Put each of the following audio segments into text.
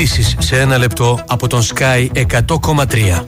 Ειδήσεις σε ένα λεπτό από τον Sky 100,3.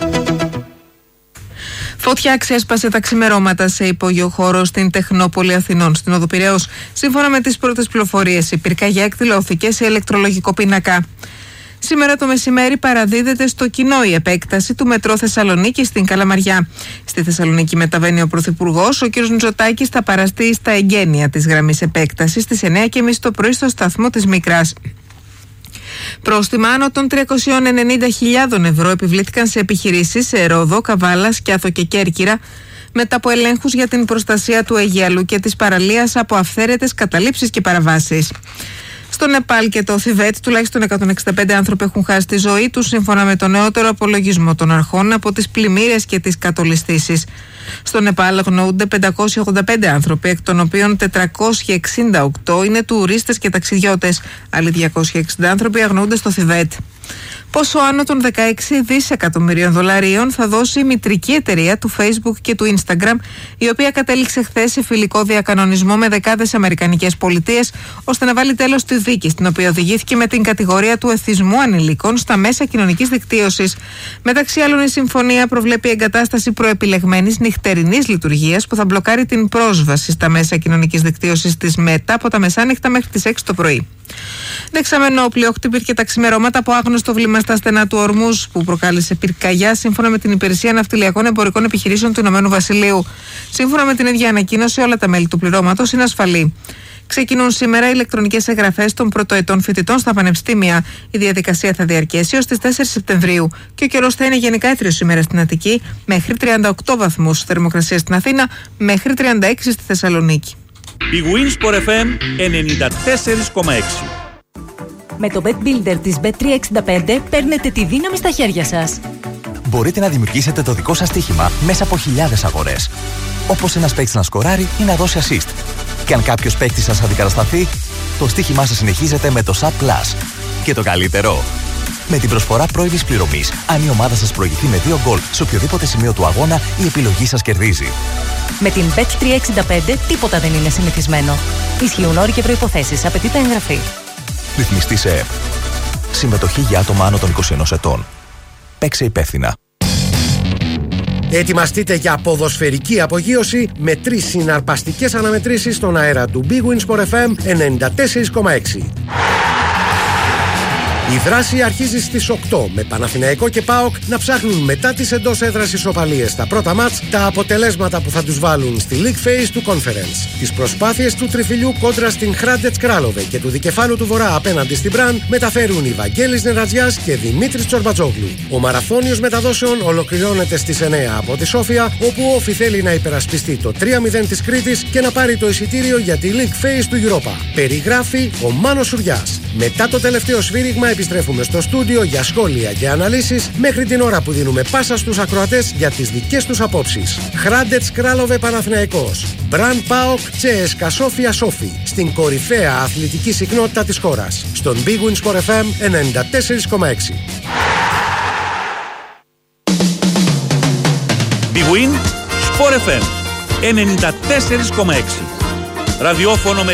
Φωτιά ξέσπασε τα ξημερώματα σε υπόγειο χώρο στην Τεχνόπολη Αθηνών, στην Οδό Πειραιώς. Σύμφωνα με τις πρώτες πληροφορίες, η πυρκαγιά εκδηλώθηκε σε ηλεκτρολογικό πίνακα. Σήμερα το μεσημέρι παραδίδεται στο κοινό η επέκταση του μετρό Θεσσαλονίκη στην Καλαμαριά. Στη Θεσσαλονίκη μεταβαίνει ο Πρωθυπουργός. Ο κ. Μητσοτάκης θα παραστεί στα εγγένεια της γραμμής επέκτασης στις 9:30 το πρωί στο σταθμό της Μικράς. Πρόστιμα άνω των 390.000 ευρώ επιβλήθηκαν σε επιχειρήσεις σε Ρόδο, Καβάλα, Σκιάθο και Κέρκυρα μετά από ελέγχους για την προστασία του Αιγιαλού και της παραλίας από αυθαίρετες καταλήψεις και παραβάσεις. Στο Νεπάλ και το Θιβέτ, τουλάχιστον 165 άνθρωποι έχουν χάσει τη ζωή τους, σύμφωνα με το νεότερο απολογισμό των αρχών, από τις πλημμύρες και τις κατολιστήσεις. Στο Νεπάλ αγνοούνται 585 άνθρωποι, εκ των οποίων 468 είναι τουρίστες και ταξιδιώτες. Άλλοι 260 άνθρωποι αγνοούνται στο Θιβέτ. Πόσο άνω των 16 δισεκατομμυρίων δολαρίων θα δώσει η μητρική εταιρεία του Facebook και του Instagram, η οποία κατέληξε χθες σε φιλικό διακανονισμό με δεκάδες αμερικανικές πολιτείες, ώστε να βάλει τέλος στη δίκη, στην οποία οδηγήθηκε με την κατηγορία του εθισμού ανηλίκων στα μέσα κοινωνικής δικτύωσης. Μεταξύ άλλων, η συμφωνία προβλέπει εγκατάσταση προεπιλεγμένης νυχτερινής λειτουργίας που θα μπλοκάρει την πρόσβαση στα μέσα κοινωνικής δικτύωσης της ΜΕΤΑ από τα μεσάνυχτα μέχρι τις 6 το πρωί. Δεξαμενό πλειόκτυπη και τα ξημερώματα από άγνωστο βλήμα στα στενά του Ορμούζ που προκάλεσε πυρκαγιά, σύμφωνα με την Υπηρεσία Ναυτιλιακών Εμπορικών Επιχειρήσεων του Ηνωμένου Βασιλείου. Σύμφωνα με την ίδια ανακοίνωση, όλα τα μέλη του πληρώματος είναι ασφαλή. Ξεκινούν σήμερα οι ηλεκτρονικές εγγραφές των πρωτοετών φοιτητών στα πανεπιστήμια. Η διαδικασία θα διαρκέσει ως τις 4 Σεπτεμβρίου και ο καιρός θα είναι γενικά έτριος σήμερα στην Αττική, μέχρι 38 βαθμούς θερμοκρασία στην Αθήνα, μέχρι 36 στη Θεσσαλονίκη. Η Winsport FM 94,6. Με το Bet Builder της Bet365 παίρνετε τη δύναμη στα χέρια σας. Μπορείτε να δημιουργήσετε το δικό σας στοίχημα μέσα από χιλιάδες αγορές. Όπως ένας παίκτης να σκοράρει ή να δώσει assist. Και αν κάποιος παίκτης σας αντικατασταθεί, το στοίχημά σας συνεχίζεται με το SAP Plus. Και το καλύτερο, με την προσφορά πρώιμης πληρωμής, αν η ομάδα σας προηγηθεί με 2 γκολ σε οποιοδήποτε σημείο του αγώνα, η επιλογή σας κερδίζει. Με την Bet365 τίποτα δεν είναι συνηθισμένο. Ισχύουν όροι και προϋποθέσεις. Απαιτείται εγγραφή. Ρυθμιστή σε ΕΠ. Συμμετοχή για άτομα άνω των 21 ετών. Παίξε υπεύθυνα. Ετοιμαστείτε για ποδοσφαιρική απογείωση με 3 συναρπαστικές αναμετρήσεις στον αέρα του Big Win Sport FM 94,6. Η δράση αρχίζει στις 8 με Παναθηναϊκό και ΠΑΟΚ να ψάχνουν μετά τις εντός έδρας ισοπαλίες στα πρώτα μάτς τα αποτελέσματα που θα τους βάλουν στη League Phase του Conference. Τις προσπάθειες του τριφυλιού κόντρα στην Χράντετς Κράλοβε και του δικεφάλου του Βορρά απέναντι στην Μπραν μεταφέρουν οι Βαγγέλης Νερατζιάς και Δημήτρης Τσορμπατζόγλου. Ο μαραθώνιος μεταδόσεων ολοκληρώνεται στις 9 από τη Σόφια, όπου ο Όφι θέλει να υπερασπιστεί το 3-0 της Κρήτης και να πάρει το εισιτήριο για τη League Phase του Europa. Περιγράφει ο Μάνος Σουριάς. Μετά το τελευταίο σφύριγμα επιστρέφουμε στο στούντιο για σχόλια και αναλύσεις μέχρι την ώρα που δίνουμε πάσα στους ακροατές για τις δικές τους απόψεις. Χράντετς Κράλοβε Παναθηναϊκός, Μπραν ΠΑΟΚ CSKA Σόφια Σόφι, στην κορυφαία αθλητική συχνότητα της χώρας, στον Big Win Sport FM 94,6. Big Win Sport FM 94,6. Ραδιόφωνο με